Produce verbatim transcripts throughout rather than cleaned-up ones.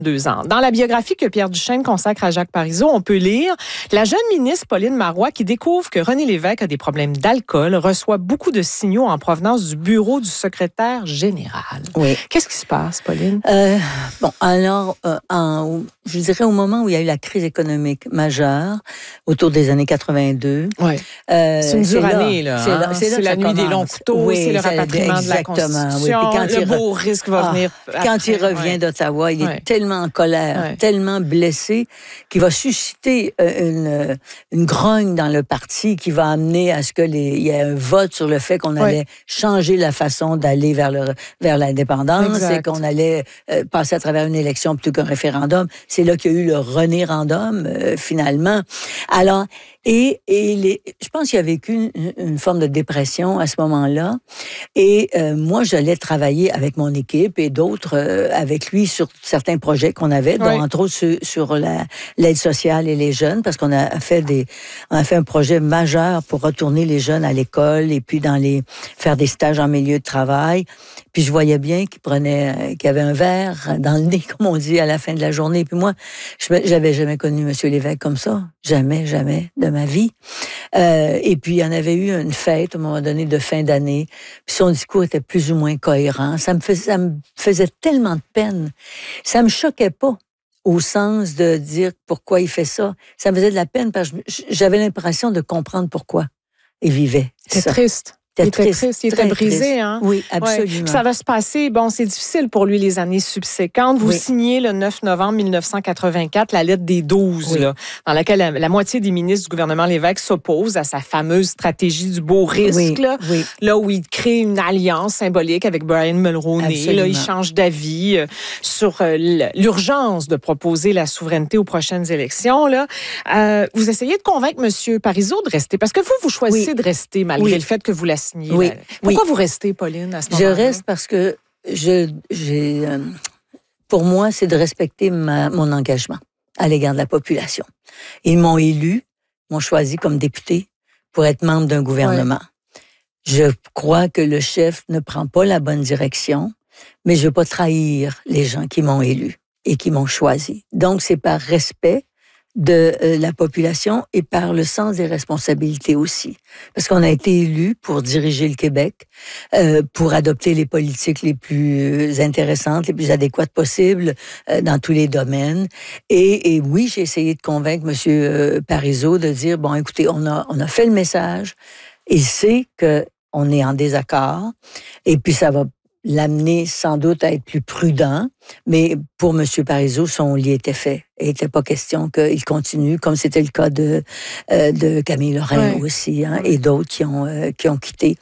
Deux ans. Dans la biographie que Pierre Duchesne consacre à Jacques Parizeau, on peut lire la jeune ministre Pauline Marois qui découvre que René Lévesque a des problèmes d'alcool, reçoit beaucoup de signaux en provenance du bureau du secrétaire général. Oui. Qu'est-ce qui se passe, Pauline? Euh, bon, alors, euh, en, je dirais au moment où il y a eu la crise économique majeure, autour des années quatre-vingt-deux. Oui. Euh, c'est une dure année, là. C'est, hein? là, c'est, là c'est la nuit commence. des longs couteaux, oui, c'est le rapatriement de la Constitution, oui. Quand le il beau re... risque va ah, venir Quand après, il revient ouais. d'Ottawa, il est ouais. tellement en colère, ouais. tellement blessé, qu'il va susciter une, une grogne dans le parti qui va amener à ce que les, il y ait un vote sur le fait qu'on allait ouais. changer la façon d'aller vers, le, vers l'indépendance exact. Et qu'on allait euh, passer à travers une élection plutôt qu'un référendum. C'est là qu'il y a eu le rené-random, euh, finalement. Alors, et, et les, je pense qu'il a vécu une, une forme de dépression à ce moment-là. Et euh, moi, j'allais travailler avec mon équipe et d'autres euh, avec lui sur certains projets qu'on avait, dont oui. entre autres sur, sur la, l'aide sociale et les jeunes, parce qu'on a fait des, on a fait un projet majeur pour retourner les jeunes à l'école et puis dans les faire des stages en milieu de travail. Puis je voyais bien qu'il prenait, qu'il avait un verre dans le nez, comme on dit, à la fin de la journée. Puis moi, je j'avais jamais connu M. Lévesque comme ça, jamais, jamais de ma vie. Euh, et puis il y en avait eu une fête à un moment donné de fin d'année. Puis son discours était plus ou moins cohérent. Ça me faisait, ça me faisait tellement de peine. Ça me choquait pas au sens de dire pourquoi il fait ça. Ça me faisait de la peine parce que j'avais l'impression de comprendre pourquoi il vivait. C'est triste. Il était triste, triste. il était brisé. Triste. Hein? Oui, absolument. Ouais. Ça va se passer, bon, c'est difficile pour lui les années subséquentes. Vous oui. signez le neuf novembre mille neuf cent quatre-vingt-quatre la lettre des douze, oui. là, dans laquelle la, la moitié des ministres du gouvernement Lévesque s'opposent à sa fameuse stratégie du beau risque, oui. Là, oui. là où il crée une alliance symbolique avec Brian Mulroney. Là, il change d'avis euh, sur euh, l'urgence de proposer la souveraineté aux prochaines élections. Là. Euh, vous essayez de convaincre M. Parizeau de rester, parce que vous, vous choisissez oui. de rester malgré oui. le fait que vous la signez. Oui. Pourquoi oui. vous restez, Pauline, à ce moment-là? Je reste parce que je, j'ai, euh, pour moi, c'est de respecter ma, mon engagement à l'égard de la population. Ils m'ont élu, m'ont choisi comme député pour être membre d'un gouvernement. Ouais. Je crois que le chef ne prend pas la bonne direction, mais je ne veux pas trahir les gens qui m'ont élu et qui m'ont choisi. Donc, c'est par respect de euh, la population et par le sens des responsabilités aussi. Parce qu'on a été élus pour diriger le Québec, euh, pour adopter les politiques les plus intéressantes, les plus adéquates possibles euh, dans tous les domaines. Et, et oui, j'ai essayé de convaincre M. Euh, Parizeau de dire, bon, écoutez, on a, on a fait le message, il sait qu'on est en désaccord, et puis ça va l'amener sans doute à être plus prudent, mais pour M. Parizeau, son lit était fait. Il n'était pas question qu'il continue, comme c'était le cas de, euh, de Camille Lorrain ouais. aussi, hein, et d'autres qui ont, euh, qui ont quitté.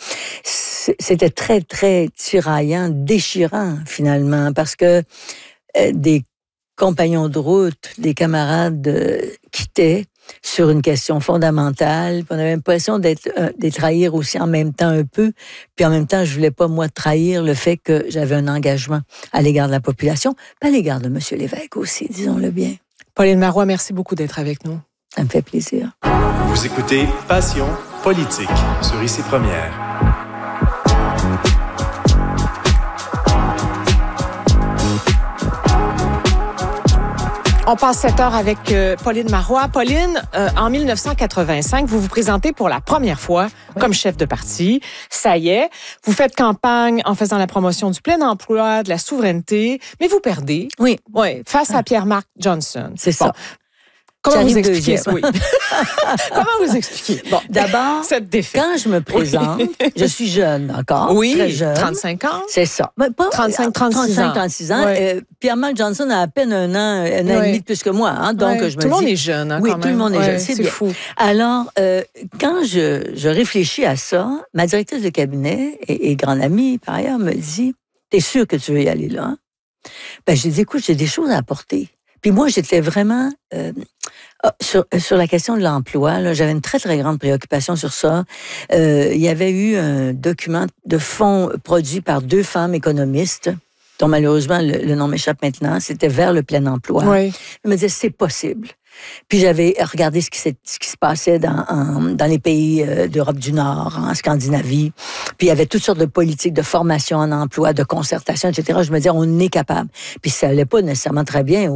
C'était très, très tiraillant, déchirant, finalement, parce que euh, des compagnons de route, des camarades euh, quittaient sur une question fondamentale. On avait l'impression d'être, euh, d'être trahir aussi en même temps un peu. Puis en même temps, je voulais pas, moi, trahir le fait que j'avais un engagement à l'égard de la population, pas à l'égard de M. Lévesque aussi, disons-le bien. Pauline Marois, merci beaucoup d'être avec nous. Ça me fait plaisir. Vous écoutez Passion politique sur Ici Première. On passe cette heure avec euh, Pauline Marois. Pauline, euh, en mille neuf cent quatre-vingt-cinq, vous vous présentez pour la première fois oui. comme chef de parti. Ça y est, vous faites campagne en faisant la promotion du plein emploi, de la souveraineté, mais vous perdez. Oui. Ouais, face à Pierre-Marc Johnson. C'est bon. ça. Comment J'arrive vous expliquez ça? Oui. Comment vous expliquez? Bon, d'abord, cette défaite. Quand je me présente, oui. je suis jeune encore, oui, très jeune. trente-cinq ans. C'est ça. Mais pas, trente-cinq, trente-six ans. trente-six ans. Ouais. Euh, Pierre-Marc Johnson a à peine un an, un an ouais. et demi de plus que moi. Hein, donc, ouais. je me tout le monde dis, est jeune, hein, oui, quand même. tout le monde est ouais, jeune. C'est, c'est bien. fou. Alors, euh, quand je, je réfléchis à ça, ma directrice de cabinet et, et grande amie, par ailleurs, me dit, t'es sûr que tu veux y aller là? Hein? Ben, je dis, écoute, j'ai des choses à apporter. Puis moi, j'étais vraiment euh, sur, sur la question de l'emploi. Là, j'avais une très, très grande préoccupation sur ça. Euh, il y avait eu un document de fonds produit par deux femmes économistes, dont malheureusement le, le nom m'échappe maintenant. C'était vers le plein emploi. Oui. Ils me disaient, c'est possible. Puis j'avais regardé ce qui, ce qui se passait dans, en, dans les pays euh, d'Europe du Nord, en Scandinavie. Puis il y avait toutes sortes de politiques de formation en emploi, de concertation, et cetera. Je me disais, on est capable. Puis ça allait pas nécessairement très bien